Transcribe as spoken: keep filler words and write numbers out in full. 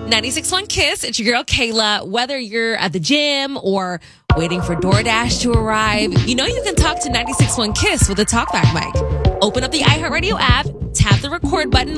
ninety-six point one Kiss. It's your girl, Kayla. Whether you're at the gym or waiting for DoorDash to arrive, you know you can talk to ninety-six point one Kiss with a TalkBack mic. Open up the iHeartRadio app, tap the record button